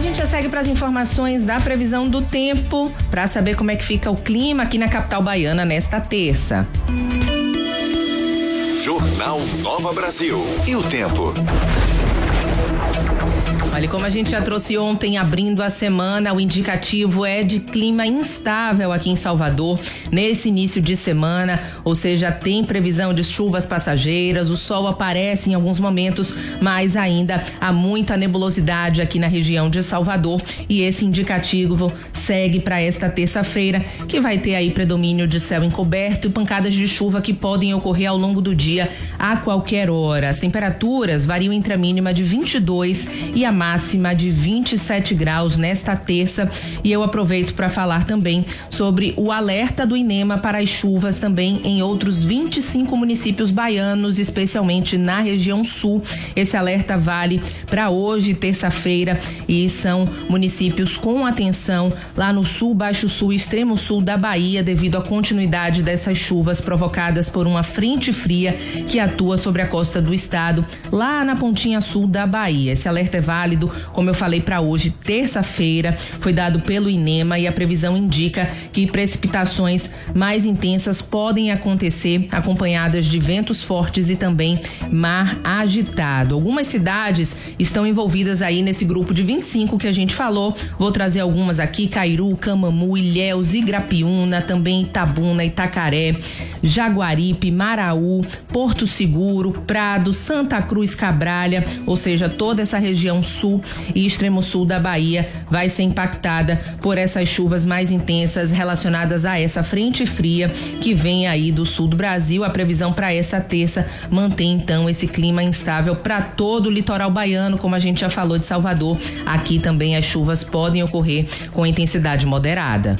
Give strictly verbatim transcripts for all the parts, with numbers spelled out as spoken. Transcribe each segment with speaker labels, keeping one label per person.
Speaker 1: gente já segue para as informações da previsão do tempo, para saber como é que fica o clima aqui na capital baiana nesta terça.
Speaker 2: Jornal Nova Brasil. E o tempo?
Speaker 1: Olha, como a gente já trouxe ontem, abrindo a semana, o indicativo é de clima instável aqui em Salvador nesse início de semana, ou seja, tem previsão de chuvas passageiras, o sol aparece em alguns momentos, mas ainda há muita nebulosidade aqui na região de Salvador e esse indicativo segue para esta terça-feira, que vai ter aí predomínio de céu encoberto e pancadas de chuva que podem ocorrer ao longo do dia a qualquer hora. As temperaturas variam entre a mínima de vinte e dois e a máxima de vinte e sete graus nesta terça, e eu aproveito para falar também sobre o alerta do INEMA para as chuvas também em outros vinte e cinco municípios baianos, especialmente na região sul. Esse alerta vale para hoje, terça-feira, e são municípios com atenção lá no sul, baixo sul e extremo sul da Bahia, devido à continuidade dessas chuvas provocadas por uma frente fria que atua sobre a costa do estado, lá na pontinha sul da Bahia. Esse alerta é válido, como eu falei, para hoje, terça-feira, foi dado pelo INEMA e a previsão indica que precipitações mais intensas podem acontecer acompanhadas de ventos fortes e também mar agitado. Algumas cidades estão envolvidas aí nesse grupo de vinte e cinco que a gente falou. Vou trazer algumas aqui: Cairu, Camamu, Ilhéus, Igrapiúna, também Itabuna, Itacaré, Jaguaripe, Maraú, Porto Seguro, Prado, Santa Cruz, Cabralha, ou seja, toda essa região sul e extremo sul da Bahia vai ser impactada por essas chuvas mais intensas relacionadas a essa frente fria que vem aí do sul do Brasil. A previsão para essa terça mantém então esse clima instável para todo o litoral baiano, como a gente já falou de Salvador. Aqui também as chuvas podem ocorrer com intensidade moderada.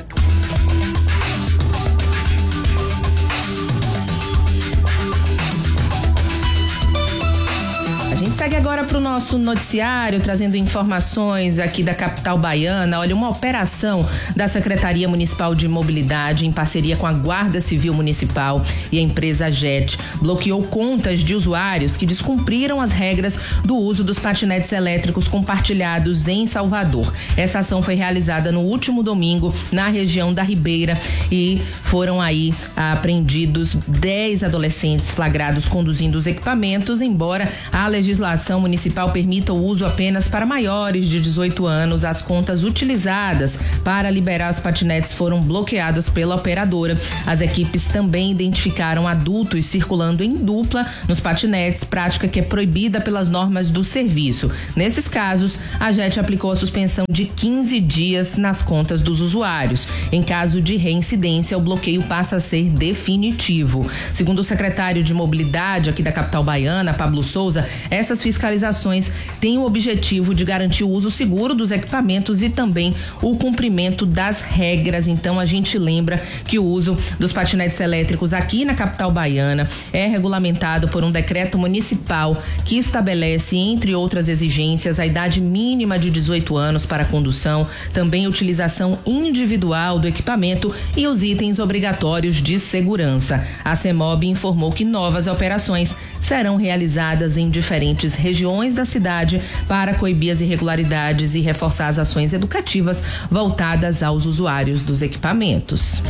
Speaker 1: A gente segue agora para o nosso noticiário, trazendo informações aqui da capital baiana. Olha, uma operação da Secretaria Municipal de Mobilidade, em parceria com a Guarda Civil Municipal e a empresa Jet, bloqueou contas de usuários que descumpriram as regras do uso dos patinetes elétricos compartilhados em Salvador. Essa ação foi realizada no último domingo na região da Ribeira e foram aí apreendidos dez adolescentes flagrados conduzindo os equipamentos, embora a legislação A legislação municipal permita o uso apenas para maiores de dezoito anos. As contas utilizadas para liberar os patinetes foram bloqueadas pela operadora. As equipes também identificaram adultos circulando em dupla nos patinetes, prática que é proibida pelas normas do serviço. Nesses casos, a Jet aplicou a suspensão de quinze dias nas contas dos usuários. Em caso de reincidência, o bloqueio passa a ser definitivo. Segundo o secretário de Mobilidade aqui da capital baiana, Pablo Souza, essas fiscalizações têm o objetivo de garantir o uso seguro dos equipamentos e também o cumprimento das regras. Então, a gente lembra que o uso dos patinetes elétricos aqui na capital baiana é regulamentado por um decreto municipal que estabelece, entre outras exigências, a idade mínima de dezoito anos para a condução, também a utilização individual do equipamento e os itens obrigatórios de segurança. A CEMOB informou que novas operações serão realizadas em diferentes regiões da cidade para coibir as irregularidades e reforçar as ações educativas voltadas aos usuários dos equipamentos.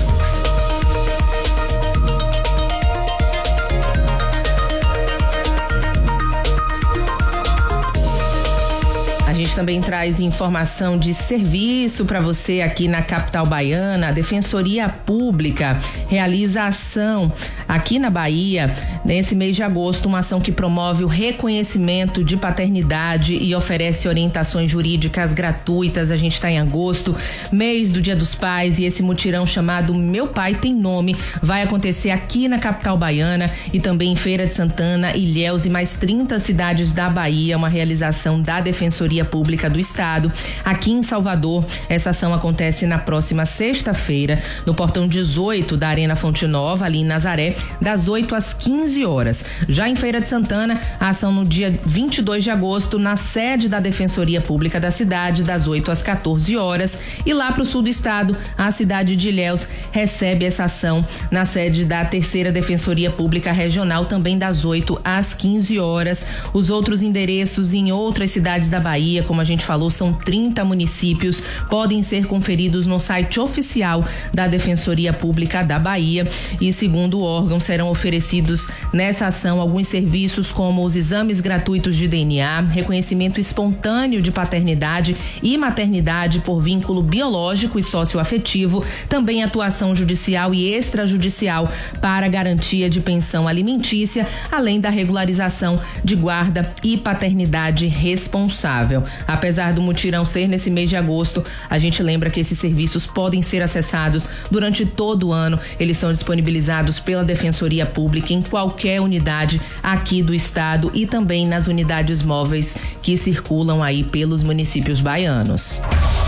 Speaker 1: A gente também traz informação de serviço para você aqui na capital baiana. A Defensoria Pública realiza ação aqui na Bahia nesse mês de agosto, uma ação que promove o reconhecimento de paternidade e oferece orientações jurídicas gratuitas. A gente está em agosto, mês do Dia dos Pais, e esse mutirão chamado Meu Pai Tem Nome vai acontecer aqui na capital baiana e também em Feira de Santana, Ilhéus e mais trinta cidades da Bahia, uma realização da Defensoria Pública do Estado. Aqui em Salvador, essa ação acontece na próxima sexta-feira, no portão dezoito da Arena Fonte Nova, ali em Nazaré, das oito às quinze horas. Já em Feira de Santana, a ação no dia vinte e dois de agosto, na sede da Defensoria Pública da cidade, das oito às quatorze horas. E lá para o sul do estado, a cidade de Ilhéus recebe essa ação na sede da terceira Defensoria Pública Regional, também das oito às quinze horas. Os outros endereços em outras cidades da Bahia Bahia, como a gente falou, são trinta municípios, podem ser conferidos no site oficial da Defensoria Pública da Bahia e, segundo o órgão, serão oferecidos nessa ação alguns serviços como os exames gratuitos de D N A, reconhecimento espontâneo de paternidade e maternidade por vínculo biológico e socioafetivo, também atuação judicial e extrajudicial para garantia de pensão alimentícia, além da regularização de guarda e paternidade responsável. Apesar do mutirão ser nesse mês de agosto, a gente lembra que esses serviços podem ser acessados durante todo o ano. Eles são disponibilizados pela Defensoria Pública em qualquer unidade aqui do estado e também nas unidades móveis que circulam aí pelos municípios baianos.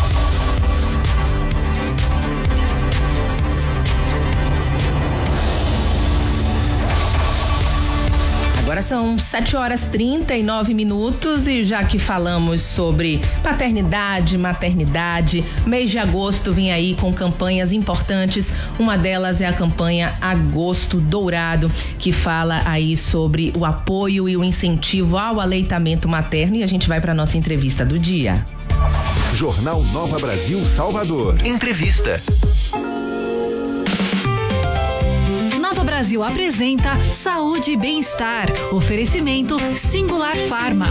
Speaker 1: Agora são sete horas e trinta e nove minutos e já que falamos sobre paternidade, maternidade, mês de agosto vem aí com campanhas importantes. Uma delas é a campanha Agosto Dourado, que fala aí sobre o apoio e o incentivo ao aleitamento materno, e a gente vai para nossa entrevista do dia.
Speaker 2: Jornal Nova Brasil Salvador. Entrevista.
Speaker 3: Nova Brasil apresenta Saúde e Bem-Estar. Oferecimento Singular Pharma.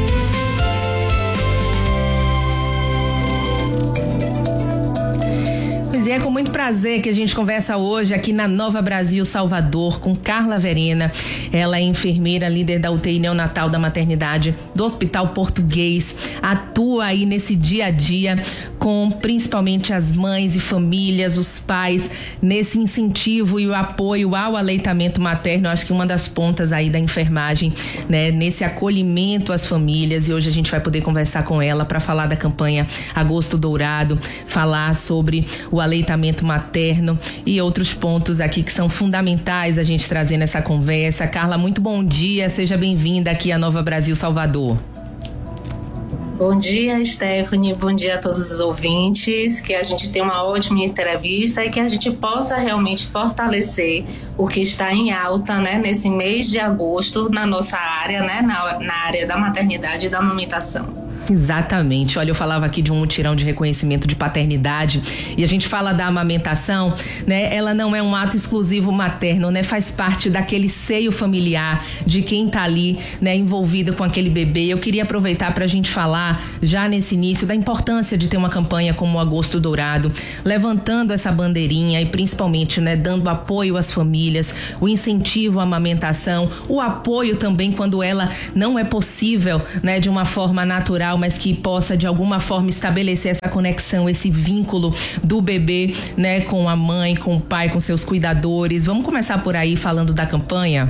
Speaker 1: Pois é, com muito prazer que a gente conversa hoje aqui na Nova Brasil Salvador com Carla Verena. Ela é enfermeira, líder da U T I neonatal da maternidade do Hospital Português. Atua aí nesse dia a dia com principalmente as mães e famílias, os pais, nesse incentivo e o apoio ao aleitamento materno. Eu acho que uma das pontas aí da enfermagem, né, nesse acolhimento às famílias. E hoje a gente vai poder conversar com ela para falar da campanha Agosto Dourado, falar sobre o aleitamento materno e outros pontos aqui que são fundamentais a gente trazer nessa conversa. Carla, muito bom dia, seja bem-vinda aqui à Nova Brasil Salvador.
Speaker 4: Bom dia, Stephanie, bom dia a todos os ouvintes, que a gente tenha uma ótima entrevista e que a gente possa realmente fortalecer o que está em alta, né, nesse mês de agosto na nossa área, né, na, na área da maternidade e da amamentação.
Speaker 1: Exatamente. Olha, eu falava aqui de um mutirão de reconhecimento de paternidade e a gente fala da amamentação, né? Ela não é um ato exclusivo materno, né? Faz parte daquele seio familiar de quem tá ali, né, envolvido com aquele bebê. Eu queria aproveitar pra gente falar já nesse início da importância de ter uma campanha como o Agosto Dourado, levantando essa bandeirinha e principalmente, né, dando apoio às famílias, o incentivo à amamentação, o apoio também quando ela não é possível, né, de uma forma natural, mas que possa de alguma forma estabelecer essa conexão, esse vínculo do bebê, né, com a mãe, com o pai, com seus cuidadores. Vamos começar por aí falando da campanha?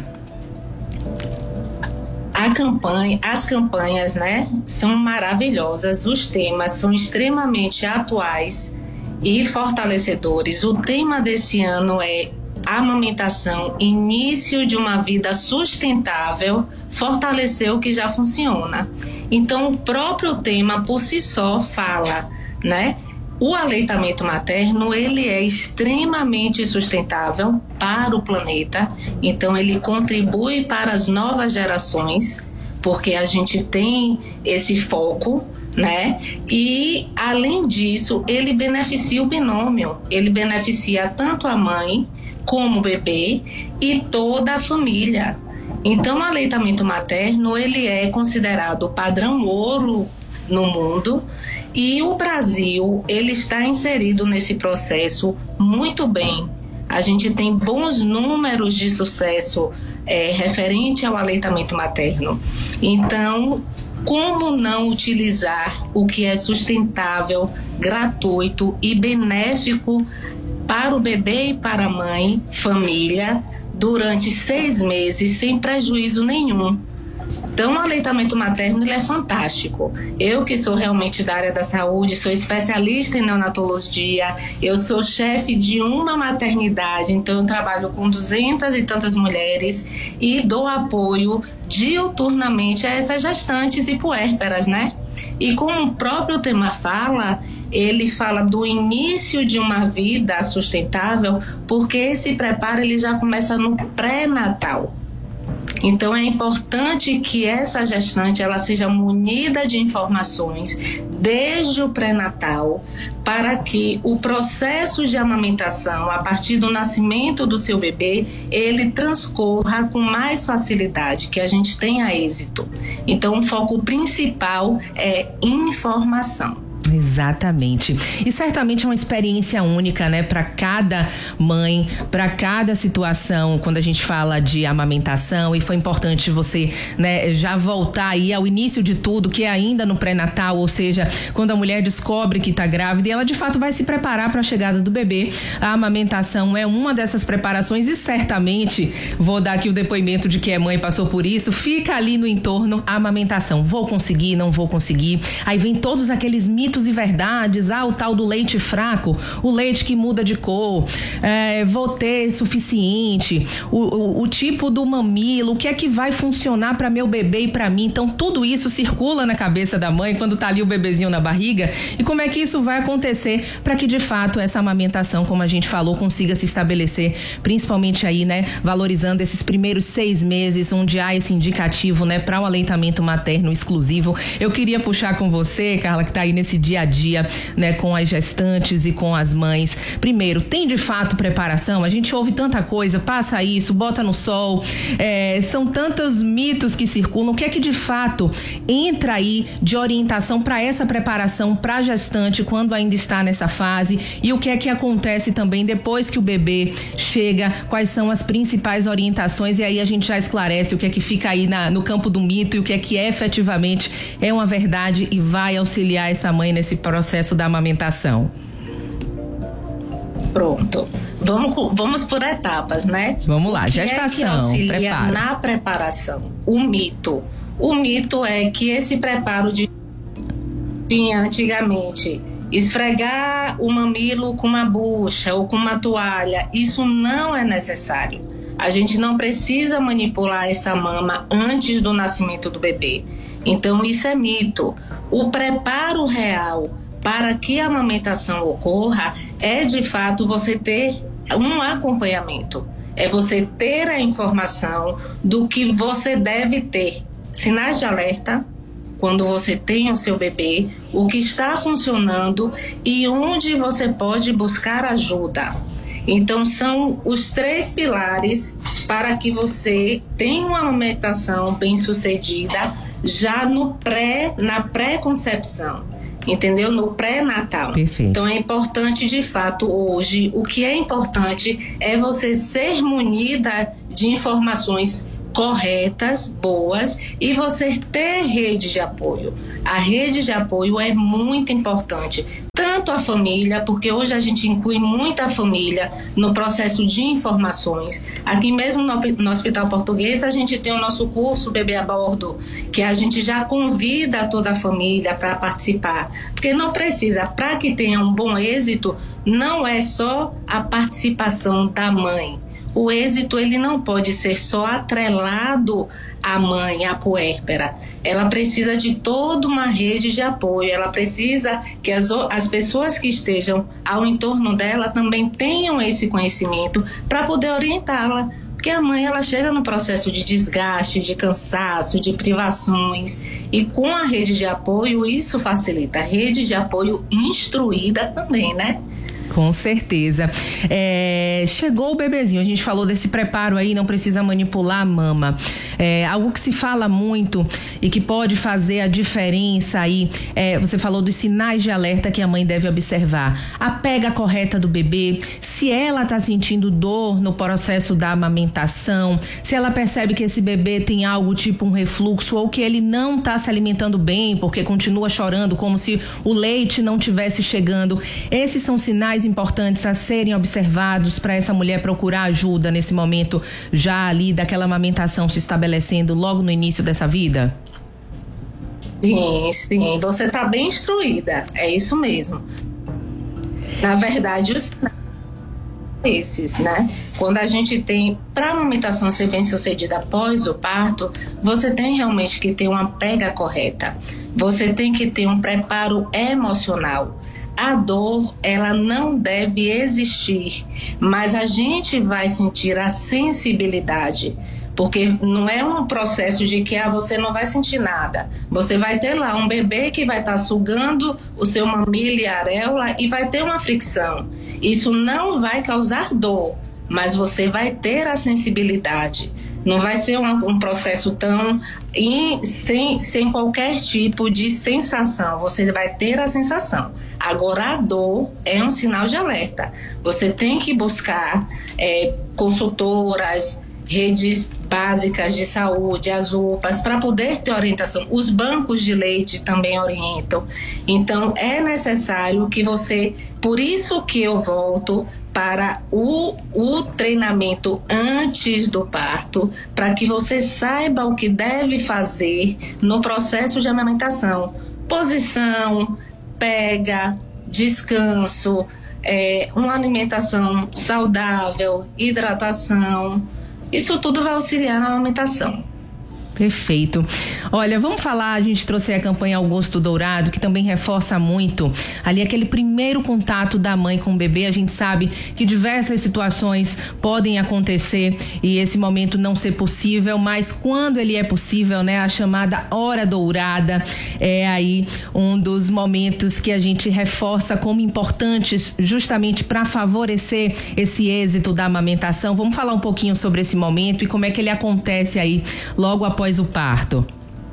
Speaker 4: A campanha, as campanhas, né, são maravilhosas, os temas são extremamente atuais e fortalecedores. O tema desse ano é amamentação, início de uma vida sustentável, fortalecer o que já funciona. Então, o próprio tema por si só fala, né? O aleitamento materno, ele é extremamente sustentável para o planeta, então ele contribui para as novas gerações, porque a gente tem esse foco, né? E, além disso, ele beneficia o binômio, ele beneficia tanto a mãe como o bebê e toda a família. Então, o aleitamento materno, ele é considerado o padrão ouro no mundo e o Brasil, ele está inserido nesse processo muito bem. A gente tem bons números de sucesso é, referente ao aleitamento materno. Então, como não utilizar o que é sustentável, gratuito e benéfico para o bebê e para a mãe, família, durante seis meses, sem prejuízo nenhum. Então, o aleitamento materno, ele é fantástico. Eu, que sou realmente da área da saúde, sou especialista em neonatologia, eu sou chefe de uma maternidade, então eu trabalho com duzentas e tantas mulheres e dou apoio diuturnamente a essas gestantes e puérperas, né? E como o próprio tema fala, ele fala do início de uma vida sustentável, porque esse preparo ele já começa no pré-natal. Então é importante que essa gestante ela seja munida de informações desde o pré-natal, para que o processo de amamentação, a partir do nascimento do seu bebê, ele transcorra com mais facilidade, que a gente tenha êxito. Então o foco principal é informação.
Speaker 1: Exatamente. E certamente é uma experiência única, né, para cada mãe, para cada situação, quando a gente fala de amamentação. E foi importante você, né, já voltar aí ao início de tudo, que é ainda no pré-natal, ou seja, quando a mulher descobre que está grávida e ela de fato vai se preparar para a chegada do bebê. A amamentação é uma dessas preparações e certamente, vou dar aqui o depoimento de que é mãe, passou por isso, fica ali no entorno a amamentação. Vou conseguir, não vou conseguir. Aí vem todos aqueles mitos e verdades, ah, o tal do leite fraco, o leite que muda de cor, é, vou ter suficiente, o, o, o tipo do mamilo, o que é que vai funcionar para meu bebê e para mim. Então tudo isso circula na cabeça da mãe quando tá ali o bebezinho na barriga, e como é que isso vai acontecer para que de fato essa amamentação, como a gente falou, consiga se estabelecer, principalmente aí, né, valorizando esses primeiros seis meses onde há esse indicativo, né, para o aleitamento materno exclusivo. Eu queria puxar com você, Carla, que tá aí nesse dia a dia, né, com as gestantes e com as mães. Primeiro, tem de fato preparação? A gente ouve tanta coisa, passa isso, bota no sol, é, são tantos mitos que circulam. O que é que de fato entra aí de orientação para essa preparação para a gestante quando ainda está nessa fase, e o que é que acontece também depois que o bebê chega? Quais são as principais orientações? E aí a gente já esclarece o que é que fica aí na, no campo do mito e o que é que é, efetivamente é uma verdade e vai auxiliar essa mãe nesse processo da amamentação.
Speaker 4: Pronto. Vamos, vamos por etapas, né?
Speaker 1: Vamos lá,
Speaker 4: o que
Speaker 1: gestação,
Speaker 4: é que auxilia
Speaker 1: preparo.
Speaker 4: Na preparação? O mito. O mito é que esse preparo de tinha antigamente esfregar o mamilo com uma bucha ou com uma toalha, isso não é necessário. A gente não precisa manipular essa mama antes do nascimento do bebê. Então isso é mito. O preparo real para que a amamentação ocorra é de fato você ter um acompanhamento. É você ter a informação do que você deve ter. Sinais de alerta quando você tem o seu bebê, o que está funcionando e onde você pode buscar ajuda. Então são os três pilares para que você tenha uma amamentação bem sucedida já no pré, na pré-concepção, entendeu? No pré-natal.
Speaker 1: Perfeito.
Speaker 4: Então é importante, de fato, hoje, o que é importante é você ser munida de informações corretas, boas, e você ter rede de apoio. A rede de apoio é muito importante, tanto a família, porque hoje a gente inclui muita família no processo de informações. Aqui mesmo no, no Hospital Português a gente tem o nosso curso Bebê a Bordo, que a gente já convida toda a família para participar, porque não precisa, para que tenha um bom êxito, não é só a participação da mãe. O êxito ele não pode ser só atrelado à mãe, à puérpera. Ela precisa de toda uma rede de apoio. Ela precisa que as, as pessoas que estejam ao entorno dela também tenham esse conhecimento para poder orientá-la. Porque a mãe ela chega no processo de desgaste, de cansaço, de privações. E com a rede de apoio isso facilita. A rede de apoio instruída também, né?
Speaker 1: Com certeza. É, chegou o bebezinho, a gente falou desse preparo aí, não precisa manipular a mama. É, algo que se fala muito e que pode fazer a diferença aí, é, você falou dos sinais de alerta que a mãe deve observar. A pega correta do bebê, se ela está sentindo dor no processo da amamentação, se ela percebe que esse bebê tem algo tipo um refluxo ou que ele não está se alimentando bem porque continua chorando como se o leite não tivesse chegando. Esses são sinais importantes a serem observados para essa mulher procurar ajuda nesse momento já ali daquela amamentação se estabelecendo logo no início dessa vida?
Speaker 4: Sim, sim. Você está bem instruída. É isso mesmo. Na verdade, os esses, né? Quando a gente tem, para a amamentação ser bem sucedida após o parto, você tem realmente que ter uma pega correta. Você tem que ter um preparo emocional. A dor, ela não deve existir, mas a gente vai sentir a sensibilidade, porque não é um processo de que ah, você não vai sentir nada. Você vai ter lá um bebê que vai estar sugando o seu mamilo e a areola e vai ter uma fricção. Isso não vai causar dor, mas você vai ter a sensibilidade. Não vai ser um, um processo tão in, sem, sem qualquer tipo de sensação. Você vai ter a sensação. Agora, a dor é um sinal de alerta. Você tem que buscar é, consultoras, redes básicas de saúde, as U P As, para poder ter orientação. Os bancos de leite também orientam. Então, é necessário que você... Por isso que eu volto para o, o treinamento antes do parto, para que você saiba o que deve fazer no processo de amamentação. Posição, pega, descanso, é, uma alimentação saudável, hidratação. Isso tudo vai auxiliar na amamentação.
Speaker 1: Perfeito. Olha, vamos falar, a gente trouxe a campanha Ao Gosto Dourado, que também reforça muito ali aquele primeiro contato da mãe com o bebê. A gente sabe que diversas situações podem acontecer e esse momento não ser possível, mas quando ele é possível, né, a chamada hora dourada é aí um dos momentos que a gente reforça como importantes justamente para favorecer esse êxito da amamentação. Vamos falar um pouquinho sobre esse momento e como é que ele acontece aí logo após após o parto.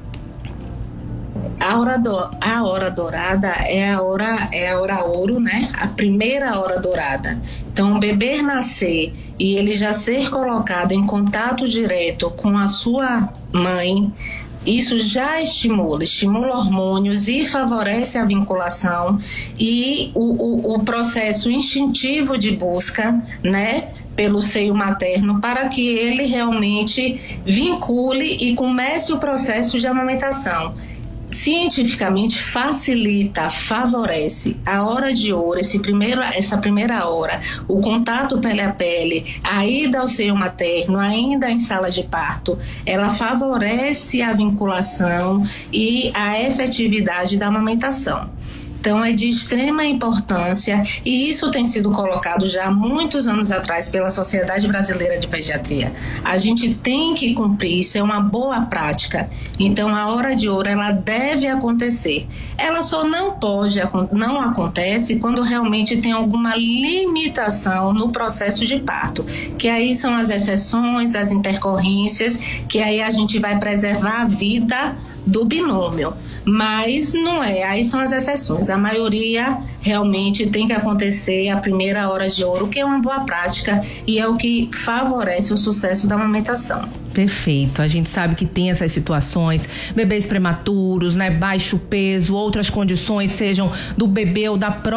Speaker 4: A hora, do, a hora dourada é a hora, é a hora ouro, né? A primeira hora dourada. Então, o bebê nascer e ele já ser colocado em contato direto com a sua mãe, isso já estimula, estimula hormônios e favorece a vinculação e o, o, o processo instintivo de busca, né, pelo seio materno, para que ele realmente vincule e comece o processo de amamentação. Cientificamente facilita, favorece a hora de ouro, esse primeiro, essa primeira hora, o contato pele a pele, a ida ao seio materno, ainda em sala de parto, ela favorece a vinculação e a efetividade da amamentação. Então, é de extrema importância e isso tem sido colocado já há muitos anos atrás pela Sociedade Brasileira de Pediatria. A gente tem que cumprir, isso é uma boa prática. Então, a hora de ouro, ela deve acontecer. Ela só não pode, não acontece quando realmente tem alguma limitação no processo de parto, que aí são as exceções, as intercorrências, que aí a gente vai preservar a vida do binômio. Mas não é, aí são as exceções. A maioria realmente tem que acontecer a primeira hora de ouro, que é uma boa prática e é o que favorece o sucesso da amamentação.
Speaker 1: Perfeito. A gente sabe que tem essas situações, bebês prematuros, né, baixo peso, outras condições, sejam do bebê ou da própria